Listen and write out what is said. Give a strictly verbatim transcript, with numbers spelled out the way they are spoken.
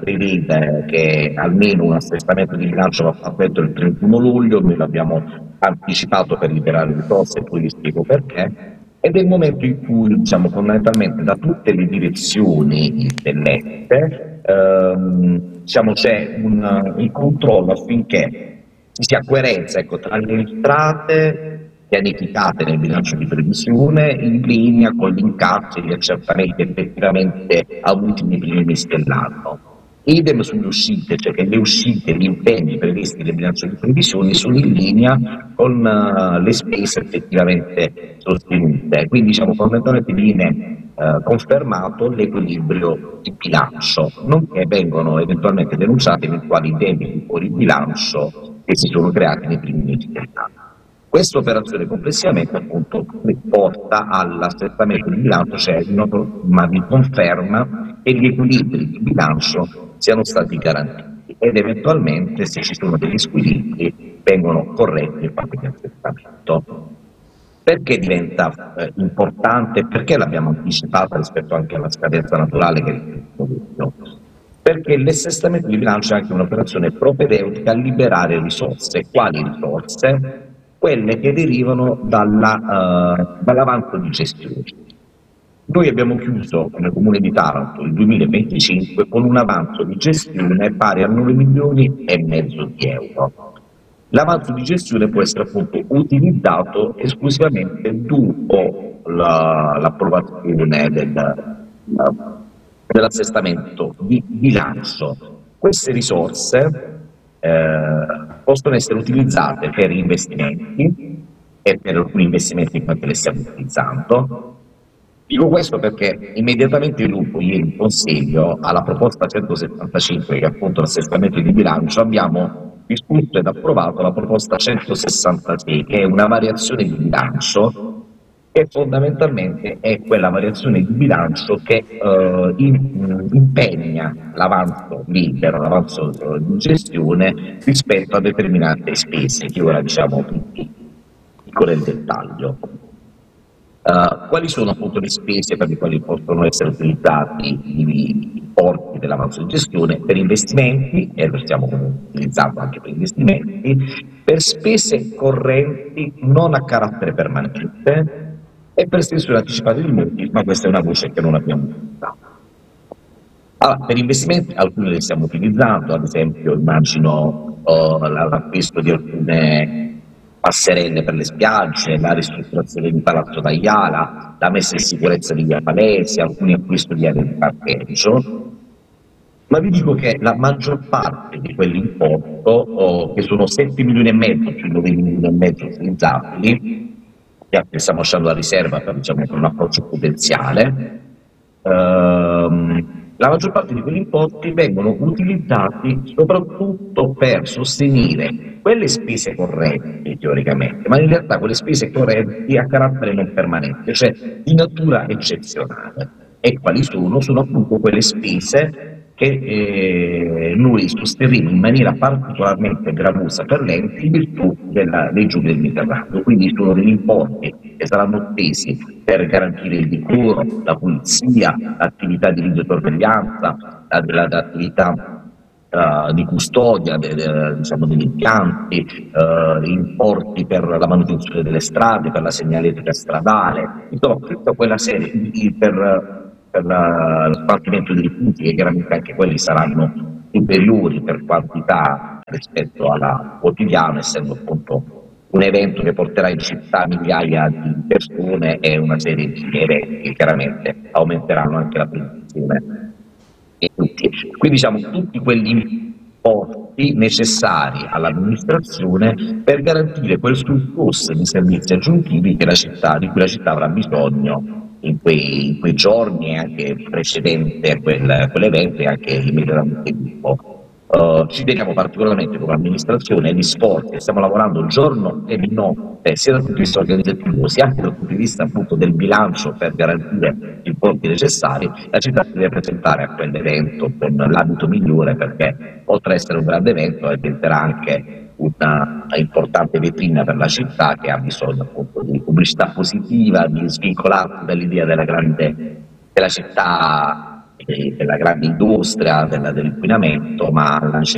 prevede che almeno un assestamento di bilancio va fatto entro il trentuno luglio, noi l'abbiamo anticipato per liberare risorse, poi vi spiego perché, ed è il momento in cui, diciamo, fondamentalmente da tutte le direzioni intellette, ehm, diciamo, c'è un, un controllo affinché ci sia coerenza, ecco, tra le entrate pianificate nel bilancio di previsione in linea con gli incassi e gli accertamenti effettivamente avuti nei primi mesi dell'anno. Idem sulle uscite, cioè che le uscite, gli impegni previsti nel bilancio di previsione sono in linea con uh, le spese effettivamente sostenute. Quindi, diciamo, fondamentalmente viene uh, confermato l'equilibrio di bilancio, nonché vengono eventualmente denunciati eventuali debiti fuori bilancio che si sono creati nei primi mesi dell'anno. Questa operazione complessivamente appunto porta all'assestamento di bilancio, cioè una forma di conferma che gli equilibri di bilancio siano stati garantiti ed eventualmente, se ci sono degli squilibri, vengono corretti e fatti di assestamento. Perché diventa eh, importante? Perché l'abbiamo anticipata rispetto anche alla scadenza naturale che è il luglio? Perché l'assestamento di bilancio è anche un'operazione propedeutica a liberare risorse. Quali risorse? Quelle che derivano dalla, uh, dall'avanzo di gestione. Noi abbiamo chiuso come Comune di Taranto il duemilaventicinque con un avanzo di gestione pari a nove milioni e mezzo di euro. L'avanzo di gestione può essere appunto utilizzato esclusivamente dopo la, l'approvazione del, dell'assestamento di bilancio. Queste risorse eh, possono essere utilizzate per investimenti e per alcuni investimenti in quanto le stiamo utilizzando. Dico questo perché immediatamente dopo ieri in consiglio alla proposta centosettantacinque, che è appunto l'assestamento di bilancio, abbiamo discusso ed approvato la proposta centosessantasei, che è una variazione di bilancio che fondamentalmente è quella variazione di bilancio che eh, in, impegna l'avanzo libero, l'avanzo eh, di gestione rispetto a determinate spese, che ora diciamo dico nel dettaglio. Uh, quali sono appunto le spese per le quali possono essere utilizzati i importi dell'avanzo di gestione? Per investimenti, e lo stiamo utilizzando anche per investimenti, per spese correnti non a carattere permanente e per estensione anticipata di mutui, ma questa è una voce che non abbiamo utilizzato. Allora, per investimenti alcuni li stiamo utilizzando, ad esempio immagino uh, l'acquisto di alcune passerelle per le spiagge, la ristrutturazione di Palazzo Tagliala, la messa in sicurezza di Via Palesi, alcuni acquisti di aree di parcheggio, ma vi dico che la maggior parte di quell'importo, oh, che sono sette milioni e mezzo più nove milioni e mezzo utilizzabili, che stiamo lasciando la riserva per, diciamo, per un approccio prudenziale, ehm, la maggior parte di quegli importi vengono utilizzati soprattutto per sostenere quelle spese correnti teoricamente, ma in realtà quelle spese correnti a carattere non permanente, cioè di natura eccezionale. E quali sono? Sono appunto quelle spese che eh, noi sosterremo in maniera particolarmente gravosa per l'ente in virtù della, dei giugni del Mediterraneo. Quindi sono degli importi che saranno spesi per garantire il decoro, la pulizia, l'attività di videosorveglianza, l'attività Uh, di custodia de, de, diciamo, degli impianti, uh, importi per la manutenzione delle strade, per la segnaletica stradale, insomma tutta quella serie di, per, per la, lo smaltimento dei rifiuti, che chiaramente anche quelli saranno superiori per quantità rispetto alla quotidiana, essendo appunto un evento che porterà in città migliaia di persone e una serie di eventi che chiaramente aumenteranno anche la produzione. Quindi diciamo tutti quegli importi necessari all'amministrazione per garantire quel surplus di servizi aggiuntivi che la città, di cui la città avrà bisogno in quei, in quei giorni e anche precedente a quel, quell'evento e anche immediatamente dopo. Uh, ci teniamo particolarmente come amministrazione agli sforzi, stiamo lavorando giorno e di notte sia dal punto di vista organizzativo sia anche dal punto di vista appunto del bilancio per garantire i importi necessari. La città si deve presentare a quell'evento con l'abito migliore, perché oltre ad essere un grande evento diventerà anche una importante vetrina per la città che ha bisogno appunto di pubblicità positiva, di svincolarsi dall'idea della grande della città dei della grande industria, del dell'inquinamento, ma alla necessità